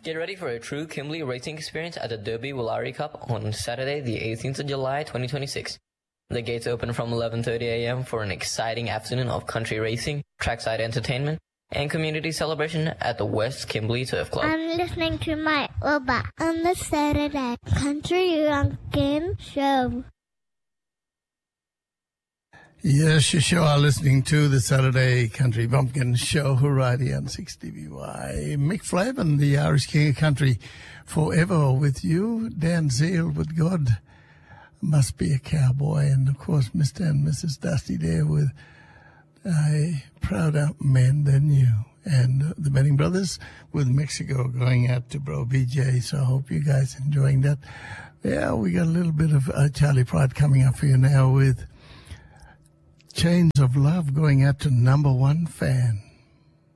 Get ready for a true Kimberley racing experience at the Derby Willari Cup on Saturday, the 18th of July, 2026. The gates open from 11:30 a.m. for an exciting afternoon of country racing, trackside entertainment, and community celebration at the West Kimberley Turf Club. I'm listening to my Uber on the Saturday Country Runkin' Show. Yes, you sure are listening to the Saturday Country Bumpkin Show, Variety on 6DBY. Mick Flavin, the Irish King of Country, forever with you. Dan Zeal with God Must Be a Cowboy. And, of course, Mr. and Mrs. Dusty there with a prouder man than you. And the Benning Brothers with Mexico going out to Bro BJ. So I hope you guys enjoying that. Yeah, we got a little bit of Charlie Pride coming up for you now with Chains of Love going out to number one fan.